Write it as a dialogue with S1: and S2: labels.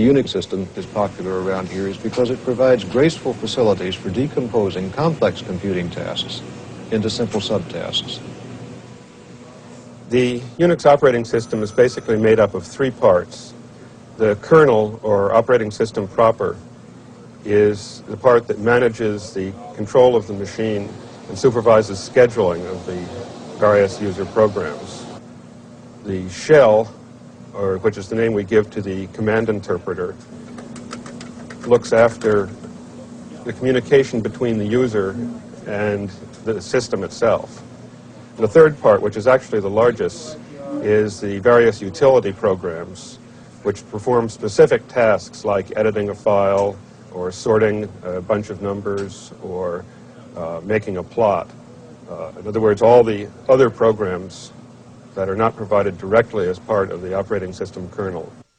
S1: The Unix system is popular around here is because it provides graceful facilities for decomposing complex computing tasks into simple subtasks.
S2: The Unix operating system is basically made up of three parts. The kernel, or operating system proper, is the part that manages the control of the machine and supervises scheduling of the various user programs. The shell, which is the name we give to the command interpreter, looks after the communication between the user and the system itself. And the third part, which is actually the largest, is the various utility programs, which perform specific tasks like editing a file, or sorting a bunch of numbers, or making a plot. In other words, all the other programs that are not provided directly as part of the operating system kernel.